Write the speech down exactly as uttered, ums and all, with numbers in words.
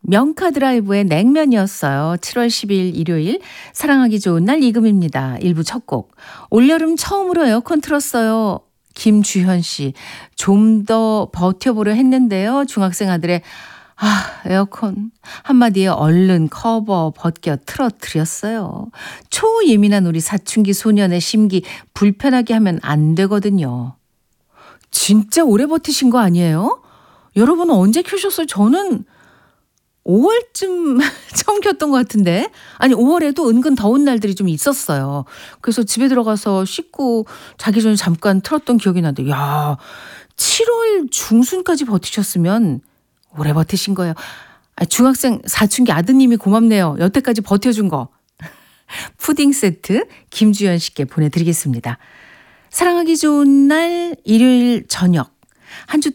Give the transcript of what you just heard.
명카 드라이브의 냉면이었어요. 칠월 십일 일요일 사랑하기 좋은 날 이금입니다. 일 부 첫 곡. 올여름 처음으로 에어컨 틀었어요. 김주현 씨. 좀 더 버텨보려 했는데요. 중학생 아들의 아, 에어컨 한마디에 얼른 커버 벗겨 틀어드렸어요. 초예민한 우리 사춘기 소년의 심기 불편하게 하면 안 되거든요. 진짜 오래 버티신 거 아니에요? 여러분은 언제 켜셨어요? 저는 오월쯤 처음 켰던 것 같은데. 아니 오월에도 은근 더운 날들이 좀 있었어요. 그래서 집에 들어가서 씻고 자기 전에 잠깐 틀었던 기억이 나는데 야, 칠월 중순까지 버티셨으면 오래 버티신 거예요. 아, 중학생 사춘기 아드님이 고맙네요. 여태까지 버텨준 거. 푸딩 세트 김주연 씨께 보내드리겠습니다. 사랑하기 좋은 날 일요일 저녁. 한 주